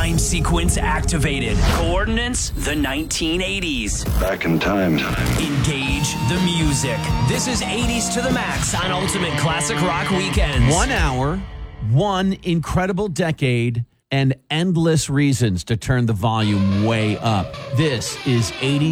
Time sequence activated. Coordinates, the 1980s. Back in time. Engage the music. This is 80s to the max on Ultimate Classic Rock Weekends. 1 hour, one incredible decade, and endless reasons to turn the volume way up. This is 80s.